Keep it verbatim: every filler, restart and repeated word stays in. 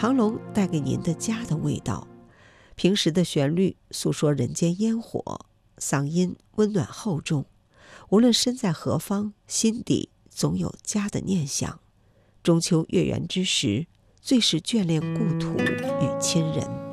唐龙带给您的家的味道。平时的旋律诉说人间烟火，嗓音温暖厚重，无论身在何方，心底总有家的念想。中秋月圆之时，最是眷恋故土与亲人。